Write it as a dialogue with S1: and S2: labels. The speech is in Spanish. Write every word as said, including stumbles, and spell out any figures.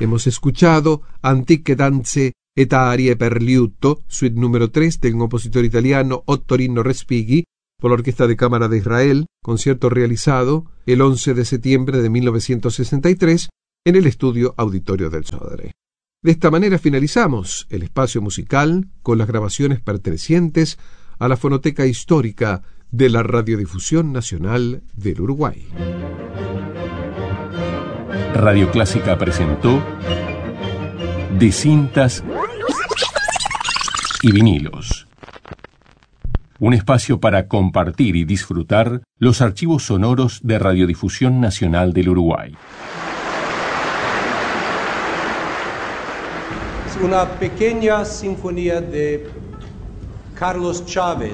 S1: Hemos escuchado Antiche danze et arie per liuto, suite número tres del compositor italiano Ottorino Respighi, por la Orquesta de Cámara de Israel, concierto realizado el once de septiembre de mil novecientos sesenta y tres en el estudio Auditorio del Sodre. De esta manera finalizamos el espacio musical con las grabaciones pertenecientes a la fonoteca histórica de la Radiodifusión Nacional del Uruguay.
S2: Radio Clásica presentó De cintas y vinilos. Un espacio para compartir y disfrutar los archivos sonoros de Radiodifusión Nacional del Uruguay.
S3: Una pequeña sinfonía de Carlos Chávez.